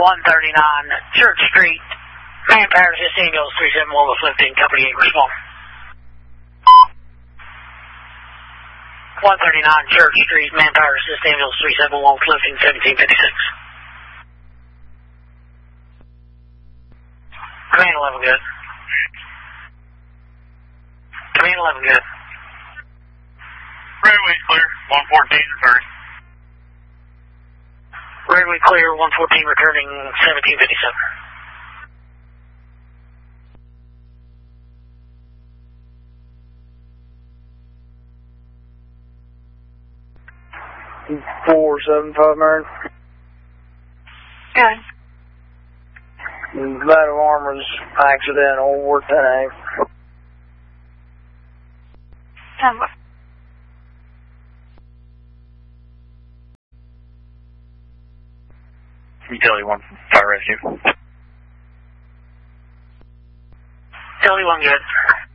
139 Church Street, Manpower Assist Ambulance 371 with lifting, company 8 respond. 139 Church Street, Manpower Assist Ambulance 371 with lifting, 1756. Command 11 good. Command 11 good. Roadway clear, 114 returning. Roadway clear, 114 returning, 1757. $475 Good. Battle Armor's accidental, we're 10A. Utility 1, fire rescue. Utility 1 good.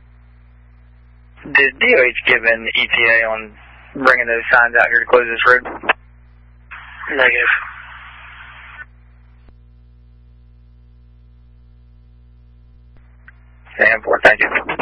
Did DOH give an ETA on bringing those signs out here to close this road? Negative. Stand for it, thank you.